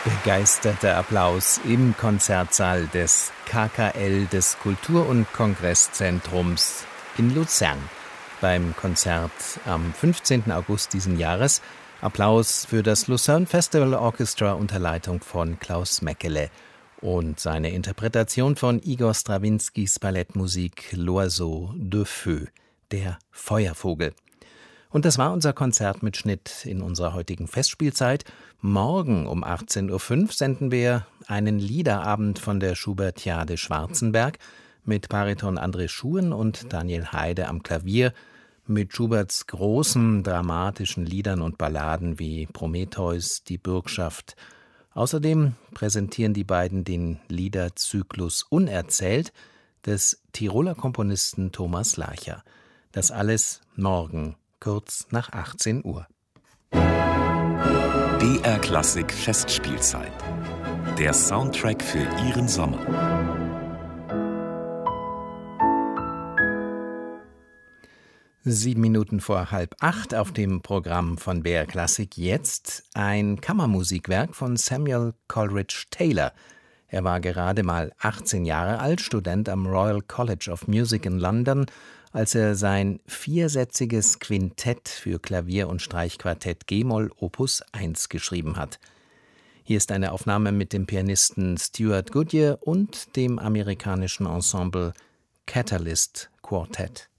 Begeisterter Applaus im Konzertsaal des KKL, des Kultur- und Kongresszentrums in Luzern. Beim Konzert am 15. August diesen Jahres. Applaus für das Lucerne Festival Orchestra unter Leitung von Klaus Meckele und seine Interpretation von Igor Strawinskys Ballettmusik L'Oiseau de Feu, der Feuervogel. Und das war unser Konzertmitschnitt in unserer heutigen Festspielzeit. Morgen um 18.05 Uhr senden wir einen Liederabend von der Schubertiade Schwarzenberg mit Bariton André Schuhen und Daniel Heide am Klavier, mit Schuberts großen dramatischen Liedern und Balladen wie Prometheus, die Bürgschaft. Außerdem präsentieren die beiden den Liederzyklus Unerzählt des Tiroler Komponisten Thomas Larcher. Das alles morgen, kurz nach 18 Uhr. BR Klassik Festspielzeit. Der Soundtrack für Ihren Sommer. Sieben Minuten vor 7:30 auf dem Programm von BR Klassik jetzt ein Kammermusikwerk von Samuel Coleridge Taylor. Er war gerade mal 18 Jahre alt, Student am Royal College of Music in London, als er sein viersätziges Quintett für Klavier und Streichquartett G-Moll Opus 1 geschrieben hat. Hier ist eine Aufnahme mit dem Pianisten Stuart Goodyear und dem amerikanischen Ensemble Catalyst Quartet.